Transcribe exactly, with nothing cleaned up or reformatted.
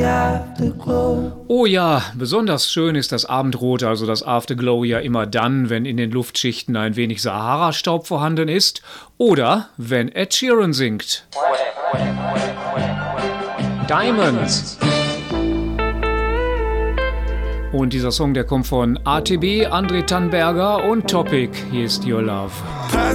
Oh ja, besonders schön ist das Abendrot, also das Afterglow, ja immer dann, wenn in den Luftschichten ein wenig Sahara-Staub vorhanden ist oder wenn Ed Sheeran singt. Diamonds. Und dieser Song, der kommt von A T B, André Tannberger und Topic. Hier ist Your Love.